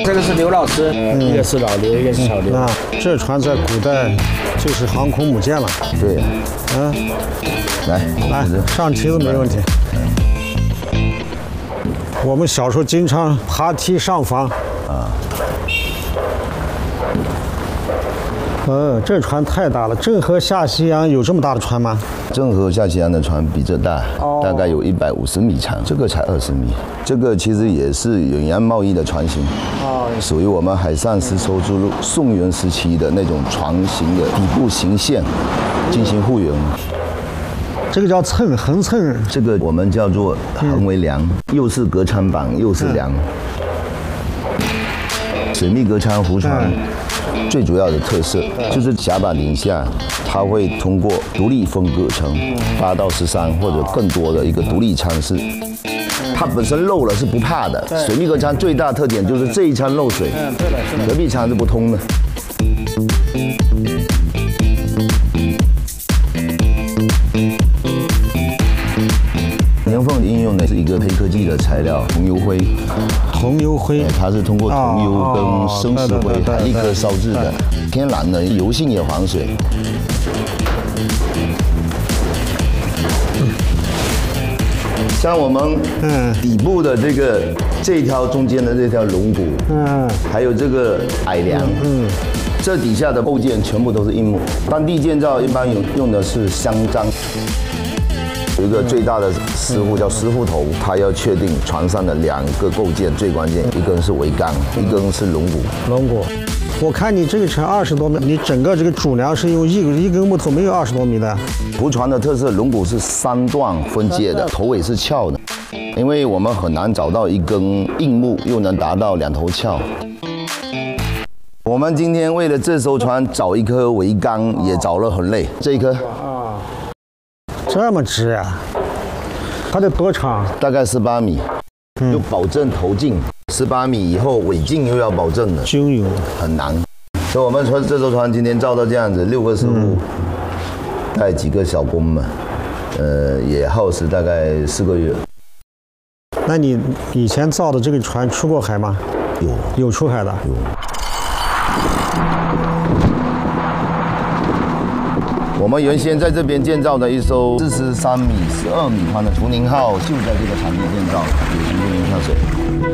这个是刘老师，一个是老刘，一个是小刘。 啊，这船在古代就是航空母舰了。 对，来， 上梯子没问题。我们小时候经常爬梯上房。这船太大了。郑和下西洋有这么大的船吗？ 郑和下西洋的船比这大，大概有150米长，这个才20米。这个其实也是远洋贸易的船型，属于我们海上丝绸之路宋元时期的那种船型的底部型线进行护员。 这个叫蹭，横蹭。 这个我们叫做横围梁，又是隔舱板，又是梁。水密隔舱湖船最主要的特色就是甲板底下，它会通过独立分割成8到13或者更多的一个独立舱室。它本身漏了是不怕的。水密隔舱最大特点就是这一舱漏水，隔壁舱是不通的。年凤应用的是一个黑科技的材料桐油灰。 桐油灰， 它是通过桐油跟生石灰立刻烧制的，天然的，油性也防水。像我们底部的这一条中间的这条龙骨，还有这个矮梁，这底下的构件全部都是硬木。当地建造一般用的是香樟。有一个最大的师傅叫师傅头，他要确定船上的2个构件最关键，一根是桅杆，一根是龙骨。 龙骨，我看你这个船20多米，你整个这个主梁是用一根木头，没有20多米的。 湖船的特色，龙骨是3段分界的，头尾是翘的，因为我们很难找到一根硬木又能达到2头翘。我们今天为了这艘船找一颗桅杆，也找了很累。这一颗。 这么直呀？它得多长？ 大概18米，就保证头径。18米以后尾径又要保证的， 均匀， 很难。所以我们这艘船今天造到这样子，6个师傅，带几个小工们，也耗时大概4个月。 那你以前造的这个船出过海吗？有出海的。 有。我们原先在这边建造的一艘43米、12米宽的图宁号，就在这个场地建造，也是没人下水。